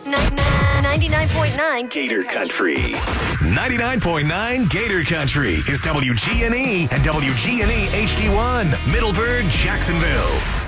99.9 Gator Country. 99.9 Gator Country is WGNE and WGNE HD1, Middleburg, Jacksonville.